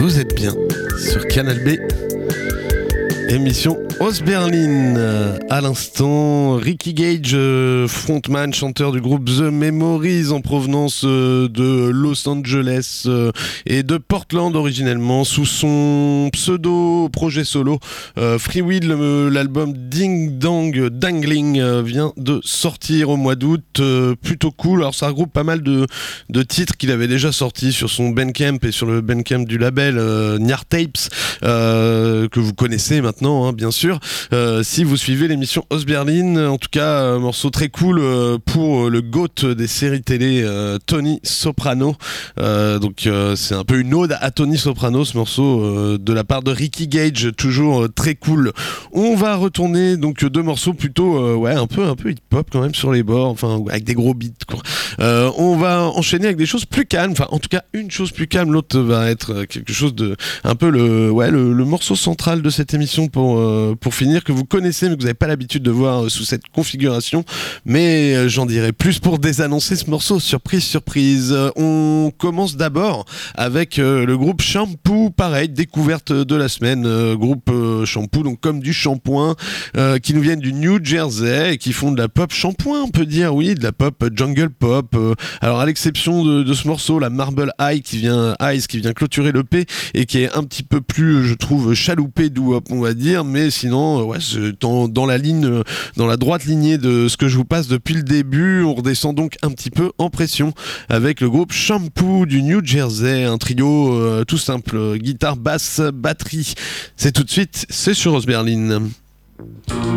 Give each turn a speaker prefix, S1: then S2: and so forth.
S1: Vous êtes bien sur Canal B, émission Ostberlin. À l'instant, Ricky Gage, frontman, chanteur du groupe The Memories en provenance de Los Angeles et de Portland originellement, sous son pseudo projet solo Free Will. L'album Ding Dong Dangling vient de sortir au mois d'août, plutôt cool. Alors ça regroupe pas mal de titres qu'il avait déjà sortis sur son Bandcamp et sur le Bandcamp du label Nyar Tapes, que vous connaissez maintenant, hein, bien sûr, si vous suivez l'émission Ostberlin. En tout cas, un morceau très cool pour le GOAT des séries télé, Tony Soprano. Donc c'est un peu une ode à Tony Soprano, ce morceau de la part de Ricky Gage, toujours très cool. On va retourner donc deux morceaux plutôt un peu hip-hop quand même sur les bords, enfin avec des gros beats quoi. On va enchaîner avec des choses plus calmes, enfin en tout cas une chose plus calme, l'autre va être quelque chose de un peu le morceau central de cette émission pour finir, que vous connaissez mais que vous n'avez pas l'habitude de voir sous cette configuration, mais j'en dirai plus pour désannoncer ce morceau. Surprise. On commence d'abord avec le groupe Shampoo, pareil, découverte de la semaine, groupe Shampoo, donc comme du shampoing, qui nous viennent du New Jersey et qui font de la pop shampoing, on peut dire, oui, de la pop jungle pop. Alors à l'exception de ce morceau, la Marble Eyes qui vient clôturer l'EP et qui est un petit peu plus, je trouve, chaloupé doo-wop, on va dire, mais sinon c'est dans la droite lignée de ce que je vous passe depuis le début. On redescend donc un petit peu en pression avec le groupe Shampoo du New Jersey, un trio tout simple, guitare, basse, batterie. C'est tout de suite, c'est sur Ostberlin.